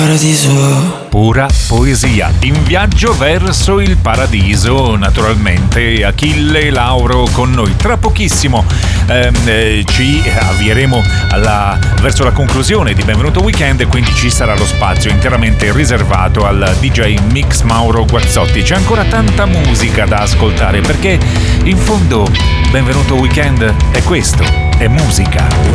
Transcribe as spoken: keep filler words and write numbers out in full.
Paradiso. Pura poesia, in viaggio verso il paradiso, naturalmente. Achille Lauro con noi. Tra pochissimo ehm, eh, ci avvieremo alla, verso la conclusione di Benvenuto Weekend, e quindi ci sarà lo spazio interamente riservato al D J Mix Mauro Guazzotti. C'è ancora tanta musica da ascoltare, perché in fondo Benvenuto Weekend è questo, è musica.